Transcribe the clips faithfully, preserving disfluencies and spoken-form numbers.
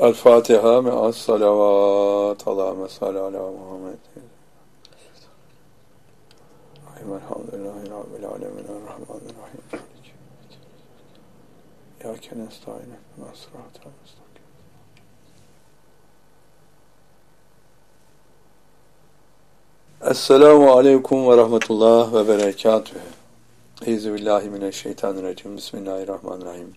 El Fatiha me'as salavat. Allahümme salli ala Muhammed. Elhamdülillahi Rabbil alemin. Errahmanirrahim. İyyâke nestaîn. İhdinas sıratal müstakîm. Esselamu aleyküm ve rahmetullah ve berekatühü. Euzubillahimineşşeytanirracim. Bismillahirrahmanirrahim.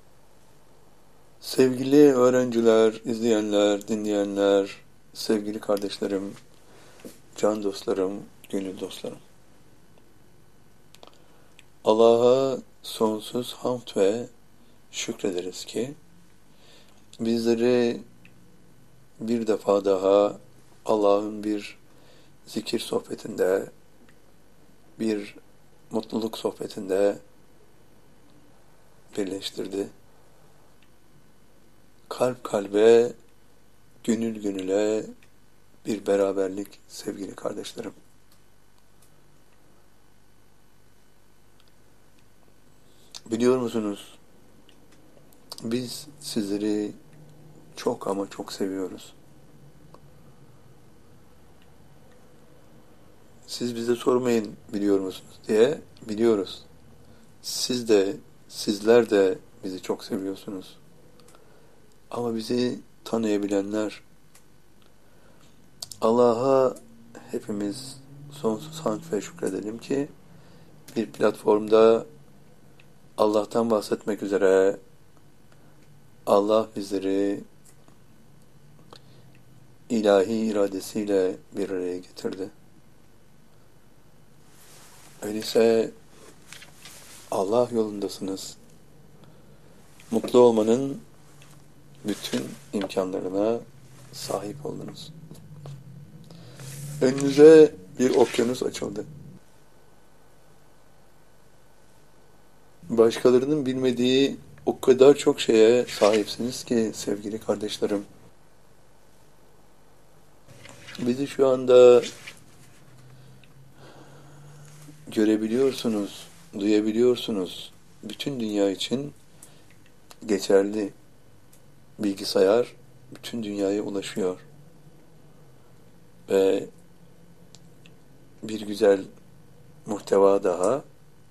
Sevgili öğrenciler, izleyenler, dinleyenler, sevgili kardeşlerim, can dostlarım, gönül dostlarım. Allah'a sonsuz hamd ve şükrederiz ki bizleri bir defa daha Allah'ın bir zikir sohbetinde, bir mutluluk sohbetinde birleştirdi. Kalp kalbe, gönül gönüle bir beraberlik sevgili kardeşlerim. Biliyor musunuz? Biz sizleri çok ama çok seviyoruz. Siz bize sormayın biliyor musunuz diye, biliyoruz. Siz de, sizler de bizi çok seviyorsunuz. Ama bizi tanıyabilenler, Allah'a hepimiz sonsuz hamd ve şükredelim ki bir platformda Allah'tan bahsetmek üzere Allah bizleri ilahi iradesiyle bir araya getirdi. Öyleyse Allah yolundasınız. Mutlu olmanın bütün imkanlarına sahip oldunuz. Önünüze bir okyanus açıldı. Başkalarının bilmediği o kadar çok şeye sahipsiniz ki sevgili kardeşlerim. Bizi şu anda görebiliyorsunuz, duyabiliyorsunuz. Bütün dünya için geçerli. Bilgisayar bütün dünyaya ulaşıyor. Ve bir güzel muhteva daha,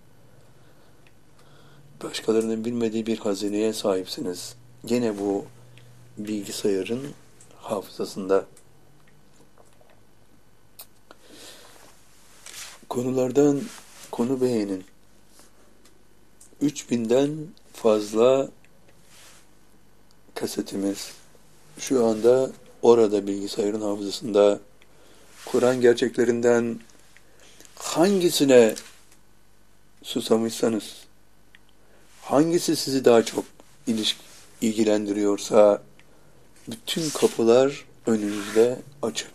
başkalarının bilmediği bir hazineye sahipsiniz. Gene bu bilgisayarın hafızasında. Konulardan konu beğenin. üç binden fazla kasetimiz şu anda orada bilgisayarın hafızasında. Kur'an gerçeklerinden hangisine susamışsanız, hangisi sizi daha çok iliş- ilgilendiriyorsa bütün kapılar önünüzde açık.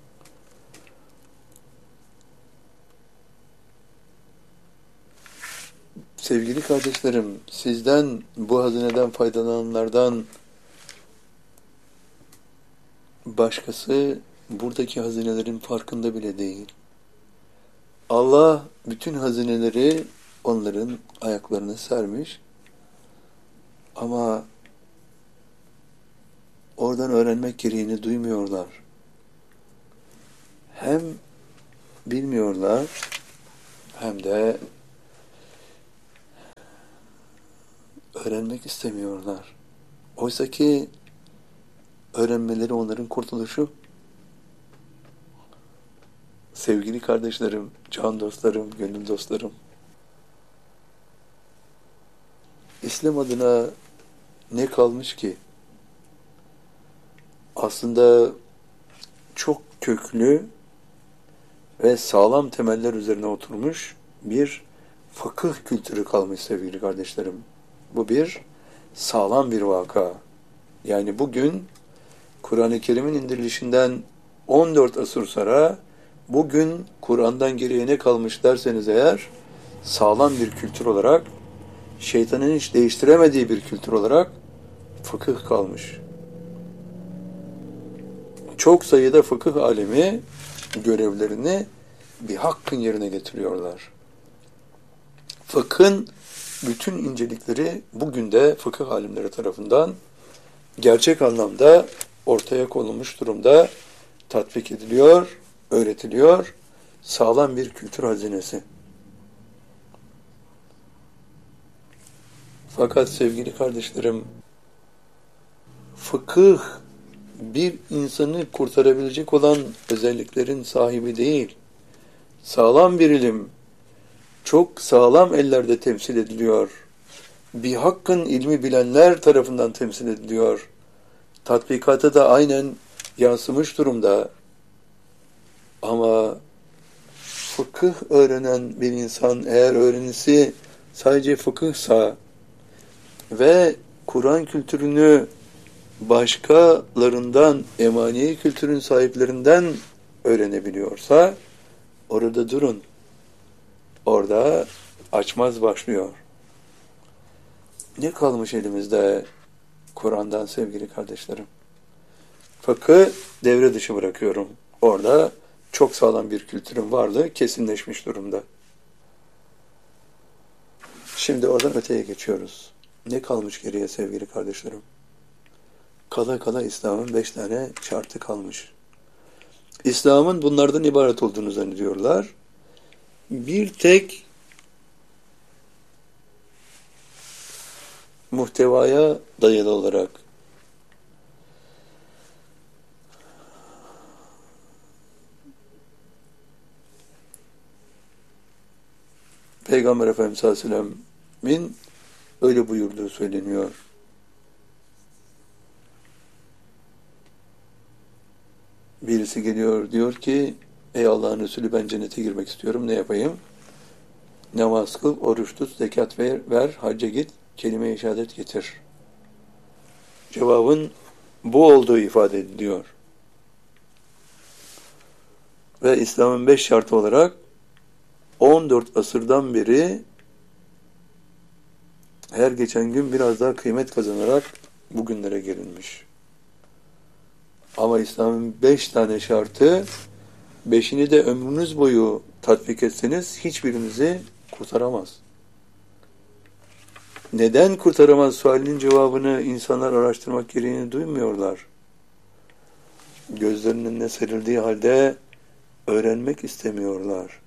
Sevgili kardeşlerim, sizden, bu hazineden faydalananlardan başkası buradaki hazinelerin farkında bile değil. Allah bütün hazineleri onların ayaklarına sermiş. Ama oradan öğrenmek gereğini duymuyorlar. Hem bilmiyorlar hem de öğrenmek istemiyorlar. Oysa ki öğrenmeleri onların kurtuluşu. Sevgili kardeşlerim, can dostlarım, gönül dostlarım. İslam adına ne kalmış ki? Aslında çok köklü ve sağlam temeller üzerine oturmuş bir fıkıh kültürü kalmış sevgili kardeşlerim. Bu bir sağlam bir vaka. Yani bugün Kur'an-ı Kerim'in indirilişinden on dört asır sonra bugün Kur'an'dan geriye ne kalmış derseniz eğer, sağlam bir kültür olarak, şeytanın hiç değiştiremediği bir kültür olarak fıkıh kalmış. Çok sayıda fıkıh alemi görevlerini bir hakkın yerine getiriyorlar. Fıkhın bütün incelikleri bugün de fıkıh alimleri tarafından gerçek anlamda ortaya konulmuş durumda, tatbik ediliyor, öğretiliyor, sağlam bir kültür hazinesi. Fakat sevgili kardeşlerim, fıkıh bir insanı kurtarabilecek olan özelliklerin sahibi değil. Sağlam bir ilim, çok sağlam ellerde temsil ediliyor. Bir hakkın ilmi bilenler tarafından temsil ediliyor. Tatbikata da aynen yansımış durumda. Ama fıkıh öğrenen bir insan, eğer öğrenisi sadece fıkıhsa ve Kur'an kültürünü başkalarından, emani kültürün sahiplerinden öğrenebiliyorsa, orada durun. Orada açmaz başlıyor. Ne kalmış elimizde Kur'an'dan sevgili kardeşlerim? Fıkhı devre dışı bırakıyorum. Orada çok sağlam bir kültürün varlığı kesinleşmiş durumda. Şimdi oradan öteye geçiyoruz. Ne kalmış geriye sevgili kardeşlerim? Kala kala İslam'ın beş tane şartı kalmış. İslam'ın bunlardan ibaret olduğunu zannediyorlar. Bir tek muhtevaya dayalı olarak Peygamber Efendimiz sallallahu aleyhi ve sellem'in öyle buyurduğu söyleniyor. Birisi geliyor diyor ki, ey Allah'ın Resulü, ben cennete girmek istiyorum, ne yapayım? Namaz kıl, oruç tut, zekat ver, ver hacca git, kelime-i şehadet getir. Cevabın bu olduğu ifade ediliyor. Ve İslam'ın beş şartı olarak on dört asırdan beri her geçen gün biraz daha kıymet kazanarak bugünlere gelinmiş. Ama İslam'ın beş tane şartı, beşini de ömrünüz boyu tatbik etseniz hiçbirinizi kurtaramaz. Neden kurtaramaz sualinin cevabını insanlar araştırmak gereğini duymuyorlar. Gözlerinin önüne serildiği halde öğrenmek istemiyorlar.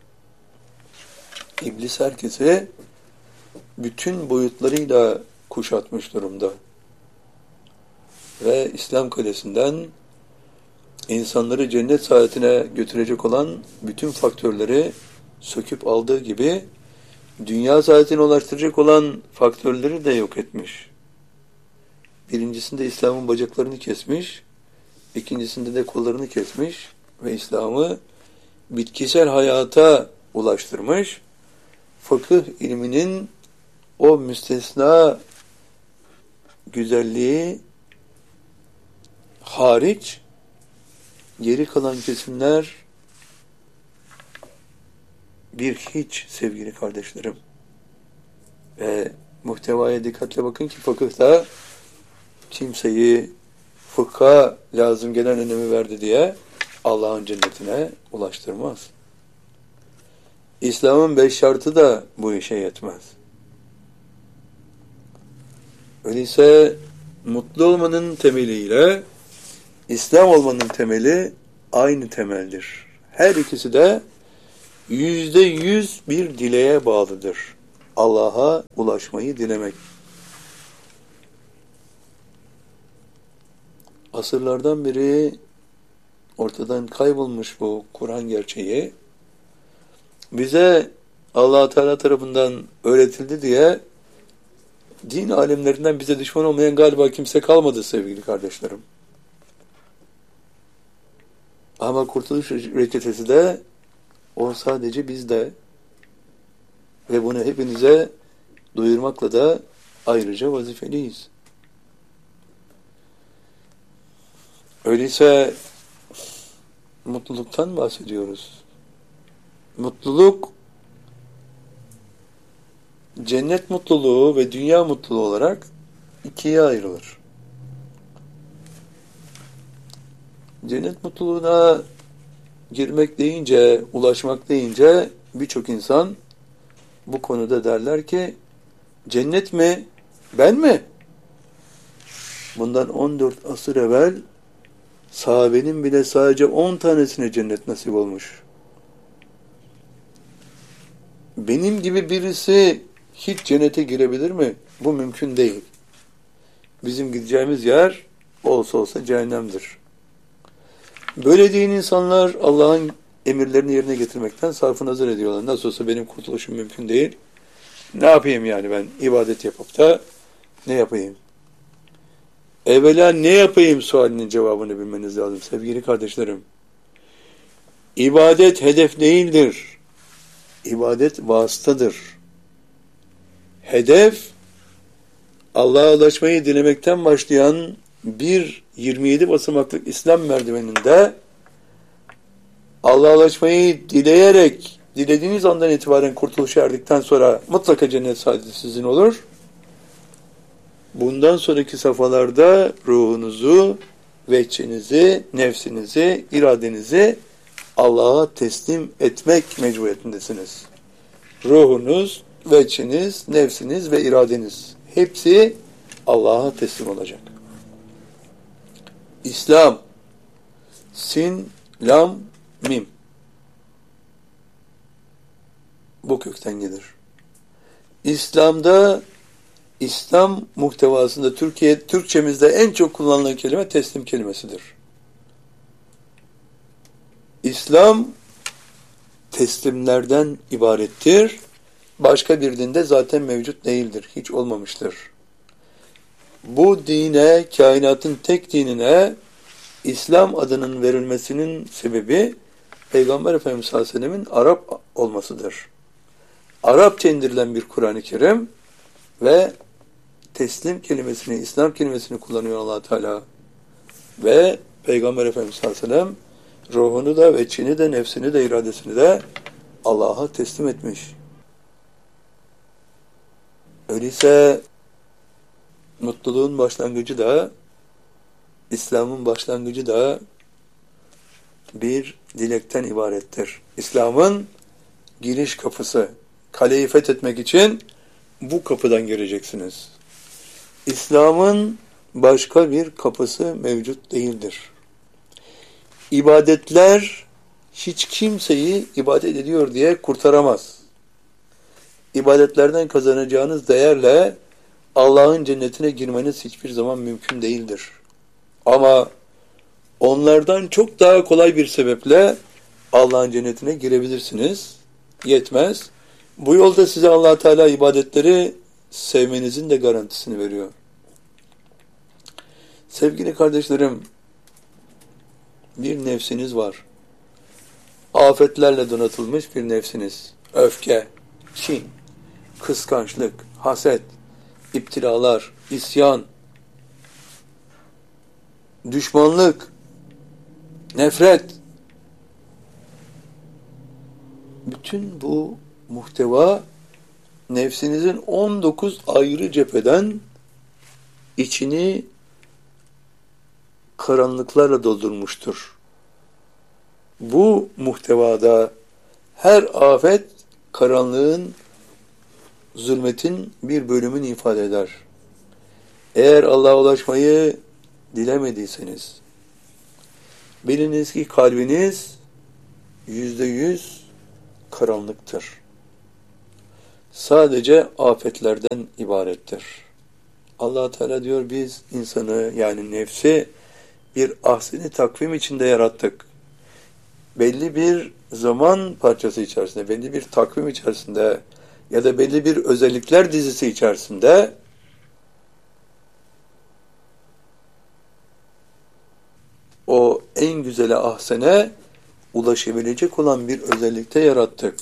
İblis herkese bütün boyutlarıyla kuşatmış durumda. Ve İslam kalesinden insanları cennet saadetine götürecek olan bütün faktörleri söküp aldığı gibi dünya saadetine ulaştıracak olan faktörleri de yok etmiş. Birincisinde İslam'ın bacaklarını kesmiş, ikincisinde de kollarını kesmiş ve İslam'ı bitkisel hayata ulaştırmış. Fıkıh ilminin o müstesna güzelliği hariç geri kalan kesimler bir hiç sevgili kardeşlerim. Ve muhtevaya dikkatle bakın ki fıkıhta kimseyi fıkha lazım gelen önemi verdi diye Allah'ın cennetine ulaştırmaz. İslam'ın beş şartı da bu işe yetmez. Öyleyse mutlu olmanın temeliyle İslam olmanın temeli aynı temeldir. Her ikisi de yüzde yüz bir dileğe bağlıdır. Allah'a ulaşmayı dilemek. Asırlardan beri ortadan kaybolmuş bu Kur'an gerçeği bize Allah Teala tarafından öğretildi diye din alimlerinden bize düşman olmayan galiba kimse kalmadı sevgili kardeşlerim. Ama kurtuluş reçetesi de o sadece bizde ve bunu hepinize duyurmakla da ayrıca vazifeliyiz. Öyleyse mutluluktan bahsediyoruz. Mutluluk cennet mutluluğu ve dünya mutluluğu olarak ikiye ayrılır. Cennet mutluluğuna girmek deyince, ulaşmak deyince birçok insan bu konuda derler ki cennet mi? Ben mi? Bundan on dört asır evvel sahabenin bile sadece on tanesine cennet nasip olmuş. Benim gibi birisi hiç cennete girebilir mi? Bu mümkün değil. Bizim gideceğimiz yer olsa olsa cehennemdir. Böyle değil insanlar Allah'ın emirlerini yerine getirmekten sarfı nazar ediyorlar. Nasıl olsa benim kurtuluşum mümkün değil. Ne yapayım yani ben ibadet yapıp da ne yapayım? Evvela ne yapayım sualinin cevabını bilmeniz lazım sevgili kardeşlerim. İbadet hedef değildir. İbadet vasıtadır. Hedef Allah'a ulaşmayı dilemekten başlayan bir yirmi yedi basamaklık İslam merdiveninde Allah'a ulaşmayı dileyerek dilediğiniz andan itibaren kurtuluşa erdikten sonra mutlaka cennet saadeti sizin olur. Bundan sonraki safhalarda ruhunuzu, veçhinizi, nefsinizi, iradenizi Allah'a teslim etmek mecburiyetindesiniz. Ruhunuz, veçhiniz, nefsiniz ve iradeniz hepsi Allah'a teslim olacak. İslam, sin, lam, mim. Bu kökten gelir. İslam'da, İslam muhtevasında Türkiye, Türkçemizde en çok kullanılan kelime teslim kelimesidir. İslam teslimlerden ibarettir. Başka bir dinde zaten mevcut değildir. Hiç olmamıştır. Bu dine, kainatın tek dinine İslam adının verilmesinin sebebi Peygamber Efendimiz sallallahu aleyhi ve sellemin Arap olmasıdır. Arapça indirilen bir Kur'an-ı Kerim ve teslim kelimesini, İslam kelimesini kullanıyor Allah Teala. Ve Peygamber Efendimiz sallallahu aleyhi ve sellem ruhunu da, veçhini de, nefsini de, iradesini de Allah'a teslim etmiş. Öyleyse mutluluğun başlangıcı da, İslam'ın başlangıcı da bir dilekten ibarettir. İslam'ın giriş kapısı. Kaleyi fethetmek için bu kapıdan gireceksiniz. İslam'ın başka bir kapısı mevcut değildir. İbadetler hiç kimseyi ibadet ediyor diye kurtaramaz. İbadetlerden kazanacağınız değerle Allah'ın cennetine girmeniz hiçbir zaman mümkün değildir. Ama onlardan çok daha kolay bir sebeple Allah'ın cennetine girebilirsiniz. Yetmez. Bu yolda size Allah Teala ibadetleri sevmenizin de garantisini veriyor. Sevgili kardeşlerim, bir nefsiniz var. Afetlerle donatılmış bir nefsiniz. Öfke, kin, kıskançlık, haset, iptilalar, isyan, düşmanlık, nefret. Bütün bu muhteva nefsinizin on dokuz ayrı cepheden içini karanlıklarla doldurmuştur. Bu muhtevada her afet karanlığın, zulmetin bir bölümünü ifade eder. Eğer Allah'a ulaşmayı dilemediyseniz, biliniz ki kalbiniz yüzde yüz karanlıktır. Sadece afetlerden ibarettir. Allah Teala diyor biz insanı yani nefsi bir ahseni takvim içinde yarattık. Belli bir zaman parçası içerisinde, belli bir takvim içerisinde ya da belli bir özellikler dizisi içerisinde o en güzele ahsene ulaşabilecek olan bir özellikte yarattık.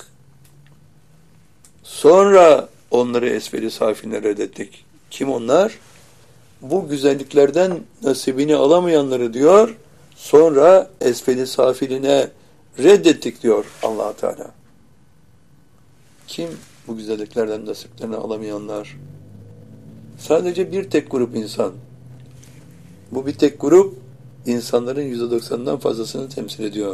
Sonra onları esfeli safiline reddettik. Kim onlar? Bu güzelliklerden nasibini alamayanları diyor, sonra esfeli safiline reddettik diyor Allah Teala. Kim bu güzelliklerden nasiplerini alamayanlar? Sadece bir tek grup insan. Bu bir tek grup insanların yüzde doksanından fazlasını temsil ediyor.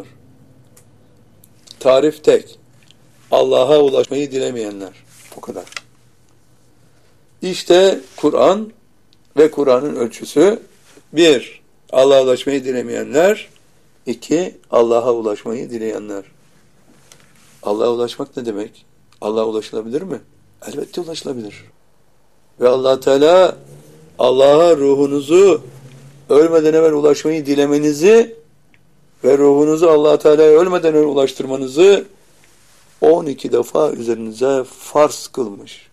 Tarif tek. Allah'a ulaşmayı dilemeyenler. Bu kadar. İşte Kur'an ve Kur'an'ın ölçüsü bir, Allah'a ulaşmayı dilemeyenler, iki, Allah'a ulaşmayı dileyenler. Allah'a ulaşmak ne demek? Allah'a ulaşılabilir mi? Elbette ulaşılabilir. Ve Allah Teala Allah'a ruhunuzu ölmeden evvel ulaşmayı dilemenizi ve ruhunuzu Allah Teala'ya ölmeden evvel ulaştırmanızı on iki defa üzerinize farz kılmış.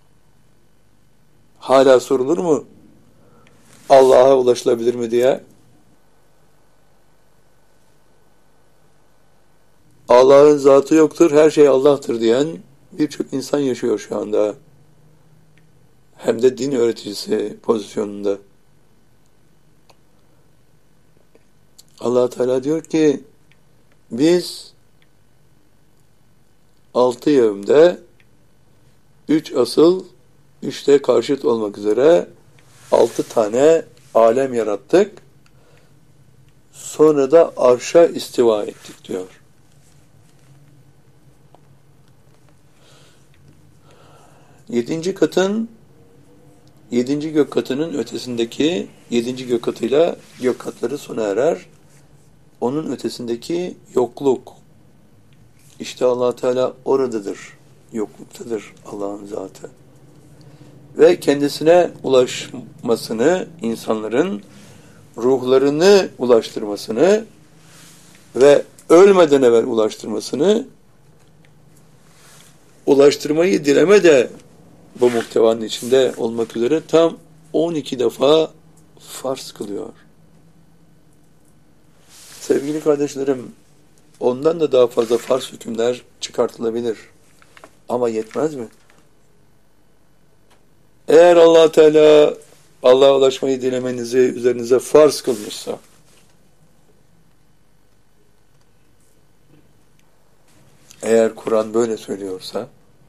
Hala sorulur mu? Allah'a ulaşılabilir mi diye? Allah'ın zatı yoktur, her şey Allah'tır diyen birçok insan yaşıyor şu anda. Hem de din öğreticisi pozisyonunda. Allah Teala diyor ki, biz altı yevmde üç asıl, üçte karşıt olmak üzere altı tane alem yarattık. Sonra da arşa istiva ettik diyor. Yedinci katın, yedinci gök katının ötesindeki yedinci gök katıyla gök katları sona erer. Onun ötesindeki yokluk. İşte Allah Teala oradadır. Yokluktadır Allah'ın zatı. Ve kendisine ulaşmasını, insanların ruhlarını ulaştırmasını ve ölmeden evvel ulaştırmasını, ulaştırmayı dileme de bu muhtevanın içinde olmak üzere tam on iki defa farz kılıyor. Sevgili kardeşlerim, ondan da daha fazla farz hükümler çıkartılabilir. Ama yetmez mi? Eğer Allah Teala Allah'a ulaşmayı dilemenizi üzerinize farz kılmışsa, eğer Kur'an böyle söylüyorsa,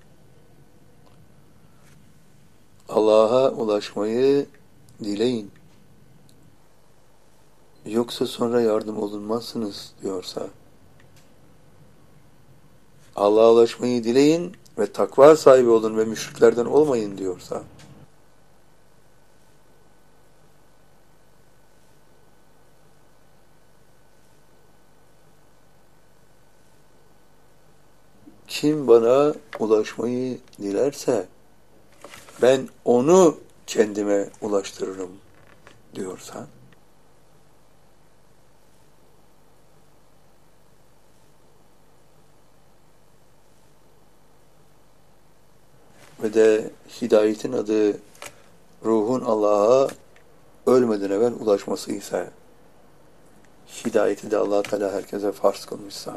Allah'a ulaşmayı dileyin, yoksa sonra yardım olunmazsınız diyorsa, Allah'a ulaşmayı dileyin ve takva sahibi olun ve müşriklerden olmayın diyorsa, kim bana ulaşmayı dilerse ben onu kendime ulaştırırım diyorsa, ve de hidayetin adı ruhun Allah'a ölmeden evvel ulaşması ise, hidayeti de Allah Teala herkese farz kılmışsa,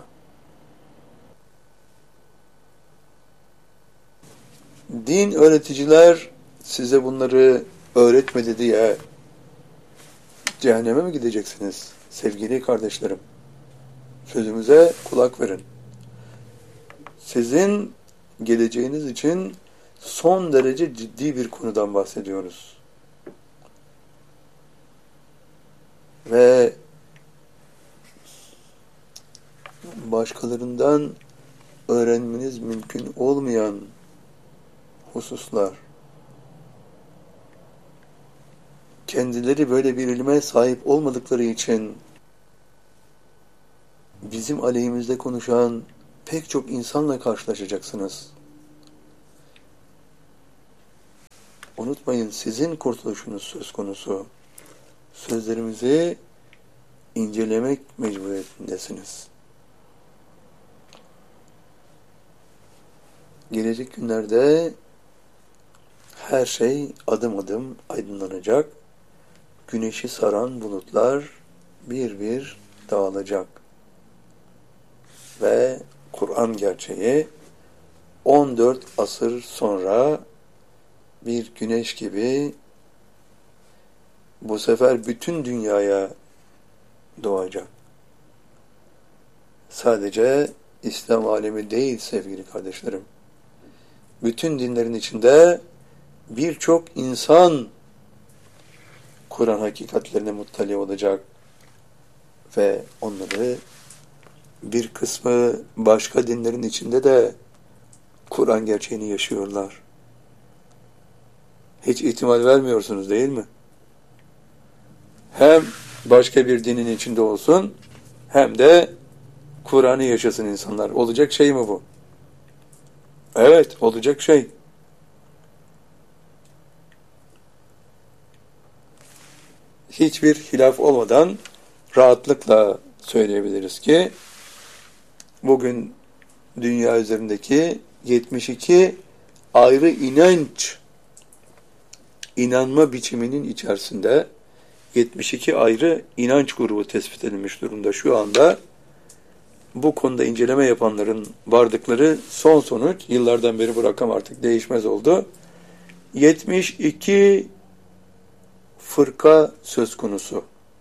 din öğreticiler size bunları öğretmedi diye cehenneme mi gideceksiniz? Sevgili kardeşlerim, sözümüze kulak verin. Sizin geleceğiniz için son derece ciddi bir konudan bahsediyoruz. Ve başkalarından öğrenmeniz mümkün olmayan hususlar. Kendileri böyle bir ilme sahip olmadıkları için bizim aleyhimizde konuşan pek çok insanla karşılaşacaksınız. Unutmayın, sizin kurtuluşunuz söz konusu. Sözlerimizi incelemek mecburiyetindesiniz. Gelecek günlerde her şey adım adım aydınlanacak. Güneşi saran bulutlar bir bir dağılacak. Ve Kur'an gerçeği on dört asır sonra bir güneş gibi bu sefer bütün dünyaya doğacak. Sadece İslam alemi değil sevgili kardeşlerim. Bütün dinlerin içinde birçok insan Kur'an hakikatlerine muttali olacak ve onları, bir kısmı başka dinlerin içinde de Kur'an gerçeğini yaşıyorlar. Hiç ihtimal vermiyorsunuz değil mi? hem başka bir dinin içinde olsun, hem de Kur'an'ı yaşasın insanlar. Olacak şey mi bu? Evet, olacak şey. Hiçbir hilaf olmadan rahatlıkla söyleyebiliriz ki bugün dünya üzerindeki yetmiş iki ayrı inanç, inanma biçiminin içerisinde yetmiş iki ayrı inanç grubu tespit edilmiş durumda şu anda. Bu konuda inceleme yapanların vardıkları son sonuç, yıllardan beri bu rakam artık değişmez oldu. yetmiş iki fırka söz konusu.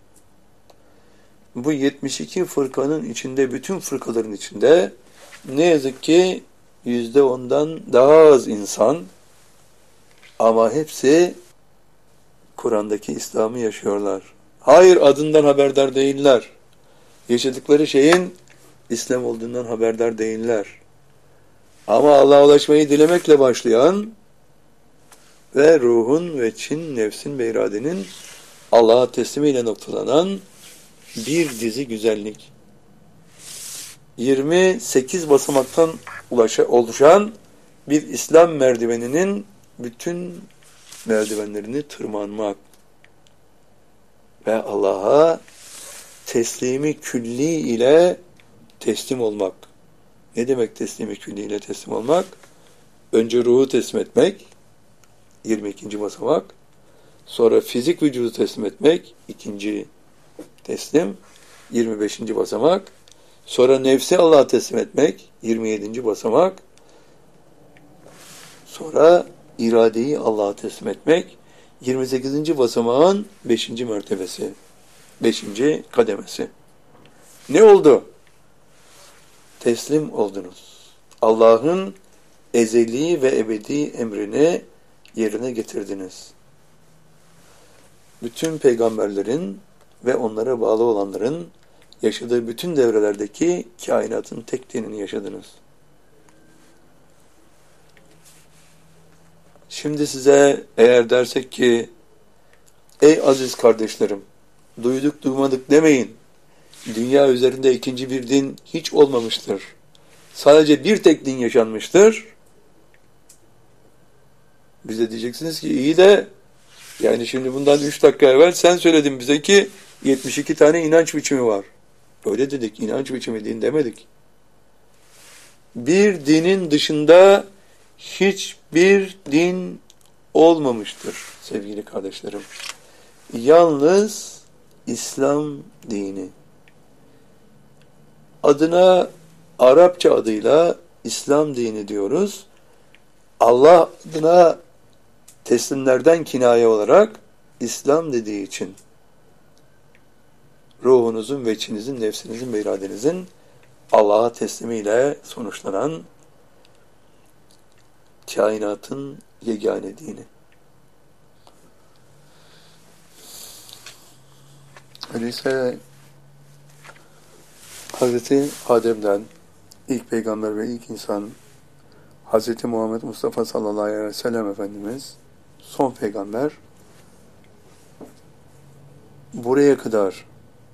Bu yetmiş iki fırkanın içinde, bütün fırkaların içinde ne yazık ki yüzde ondan daha az insan, ama hepsi Kur'an'daki İslam'ı yaşıyorlar. Hayır, adından haberdar değiller. Yaşadıkları şeyin İslam olduğundan haberdar değiller. Ama Allah'a ulaşmayı dilemekle başlayan ve ruhun ve çin, nefsin ve iradenin Allah'a teslimiyle noktalanan bir dizi güzellik. yirmi sekiz basamaktan ulaşa, oluşan bir İslam merdiveninin bütün merdivenlerini tırmanmak ve Allah'a teslimi külli ile teslim olmak. Ne demek teslimi külli ile teslim olmak? Önce ruhu teslim etmek, yirmi ikinci basamak. Sonra fizik vücudu teslim etmek, ikinci teslim, yirmi beşinci basamak. Sonra nefsi Allah'a teslim etmek, yirmi yedinci basamak. Sonra iradeyi Allah'a teslim etmek, yirmi sekizinci basamağın beşinci mertebesi, beşinci kademesi. Ne oldu? Teslim oldunuz. Allah'ın ezeli ve ebedi emrini yerine getirdiniz. Bütün peygamberlerin ve onlara bağlı olanların yaşadığı bütün devrelerdeki kainatın tek dinini yaşadınız. Şimdi size eğer dersek ki, ey aziz kardeşlerim, duyduk duymadık demeyin. Dünya üzerinde ikinci bir din hiç olmamıştır. Sadece bir tek din yaşanmıştır. Biz de diyeceksiniz ki iyi de, yani şimdi bundan üç dakika evvel sen söyledin bize ki yetmiş iki tane inanç biçimi var. Öyle dedik, inanç biçimi din demedik. Bir dinin dışında hiçbir din olmamıştır sevgili kardeşlerim. Yalnız İslam dini. Adına Arapça adıyla İslam dini diyoruz. Allah adına teslimlerden kinaye olarak İslam dediği için ruhunuzun ve içinizin, nefsinizin ve iradenizin Allah'a teslimiyle sonuçlanan kainatın yegane dini. Öyleyse Hazreti Adem'den ilk peygamber ve ilk insan Hazreti Muhammed Mustafa sallallahu aleyhi ve sellem Efendimiz son peygamber, buraya kadar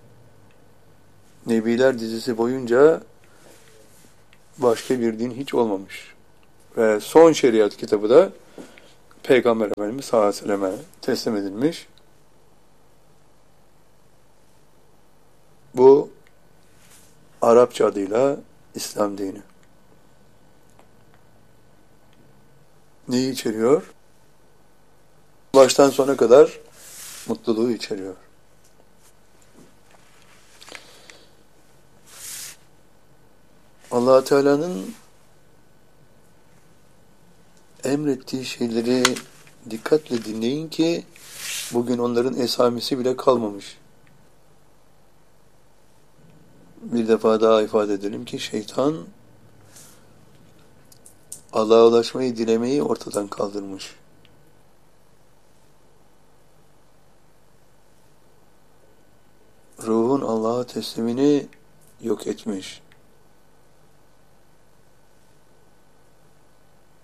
Nebiler dizisi boyunca başka bir din hiç olmamış. Ve son şeriat kitabı da Peygamber Efendimiz sallallahu aleyhi ve selleme teslim edilmiş. Bu Arapça adıyla İslam dini. Neyi içeriyor? Baştan sona kadar mutluluğu içeriyor. Allah Teala'nın emrettiği şeyleri dikkatle dinleyin ki bugün onların esamesi bile kalmamış. Bir defa daha ifade edelim ki şeytan Allah'a ulaşmayı dilemeyi ortadan kaldırmış. Ruhun Allah'a teslimini yok etmiş.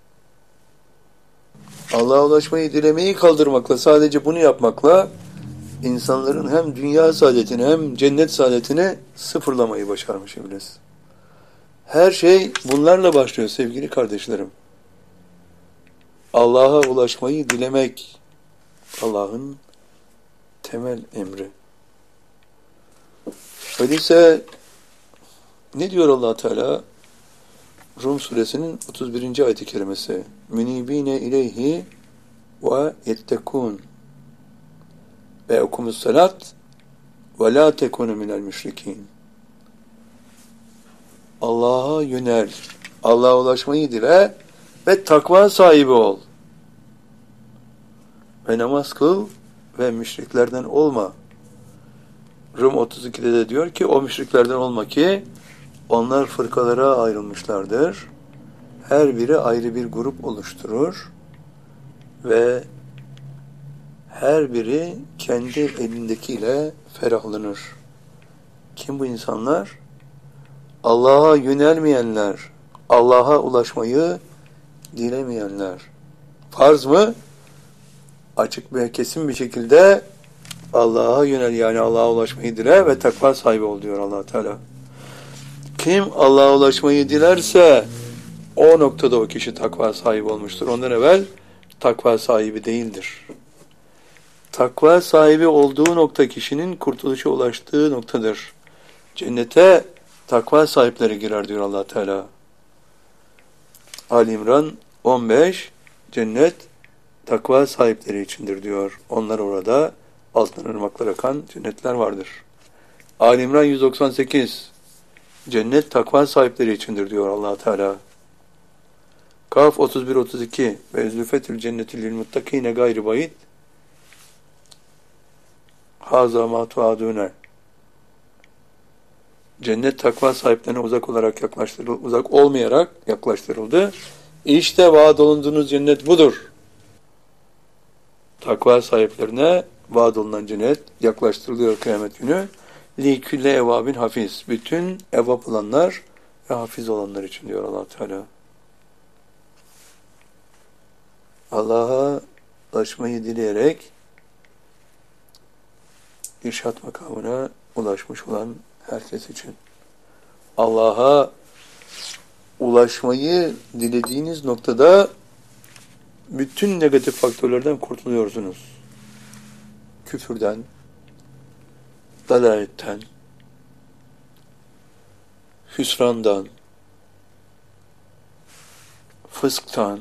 Allah'a ulaşmayı dilemeyi kaldırmakla, sadece bunu yapmakla insanların hem dünya saadetini hem cennet saadetini sıfırlamayı başarmış iblis. Her şey bunlarla başlıyor sevgili kardeşlerim. Allah'a ulaşmayı dilemek Allah'ın temel emri. Öyleyse ne diyor Allah Teala? Rum suresinin otuz birinci ayet-i kerimesi. Münibine ileyhi ve yettekûn ve okumus salat ve la tekunu minel müşrikîn. Allah'a yönel, Allah'a ulaşmayı dile ve takva sahibi ol. Ve namaz kıl ve müşriklerden olma. Rum otuz ikide de diyor ki o müşriklerden olma ki onlar fırkalara ayrılmışlardır. Her biri ayrı bir grup oluşturur ve her biri kendi elindekiyle ferahlanır. Kim bu insanlar? Allah'a yönelmeyenler, Allah'a ulaşmayı dilemeyenler. Farz mı? Açık ve kesin bir şekilde Allah'a yönel, yani Allah'a ulaşmayı dile ve takva sahibi ol diyor Allah Teala. Kim Allah'a ulaşmayı dilerse o noktada o kişi takva sahibi olmuştur. Ondan evvel takva sahibi değildir. Takva sahibi olduğu nokta kişinin kurtuluşa ulaştığı noktadır. Cennete takva sahipleri girer diyor Allah Teala. Ali İmran on beş, cennet takva sahipleri içindir diyor. Onlar orada altından ırmaklar akan cennetler vardır. Ali İmran yüz doksan sekiz, cennet takva sahipleri içindir diyor Allah Teala. Kaf otuz bir otuz iki ve zülfetül cenneti lil muttakine gayri bayit haza ma tuadune. Cennet takva sahiplerine uzak olarak yaklaştırıldı, uzak olmayarak yaklaştırıldı. İşte vaad olunduğunuz cennet budur. Takva sahiplerine vaad olunan cennet yaklaştırılıyor kıyamet günü. Li külle evabin hafiz. Bütün evab olanlar ve hafiz olanlar için diyor Allah Teala. Allah'a ulaşmayı dileyerek irşat makamına ulaşmış olan herkes için. Allah'a ulaşmayı dilediğiniz noktada bütün negatif faktörlerden kurtuluyorsunuz. Küfürden, dalaletten, hüsrandan, fısktan,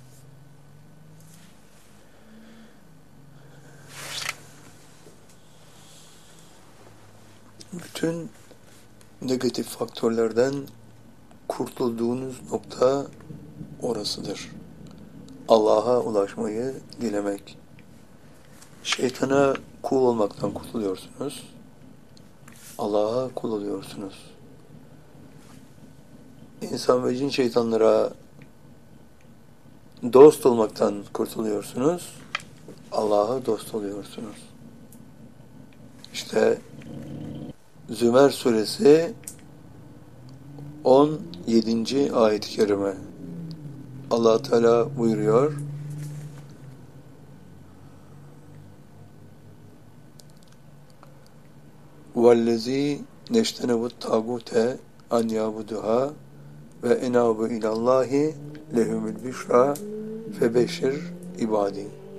bütün negatif faktörlerden kurtulduğunuz nokta orasıdır. Allah'a ulaşmayı dilemek. Şeytana kul olmaktan kurtuluyorsunuz. Allah'a kul oluyorsunuz. İnsan ve cin şeytanlara dost olmaktan kurtuluyorsunuz. Allah'a dost oluyorsunuz. İşte Zümer suresi on yedinci ayet-i kerime. Allah Teala buyuruyor. وَالَّذ۪ي نَشْتَنَبُ التَّاغُوتَ اَنْ يَعْبُدُهَا وَاَنَابُ اِلَى اللّٰهِ لَهُمُ الْبِشْرَى فَبَشِّرْ ibadi.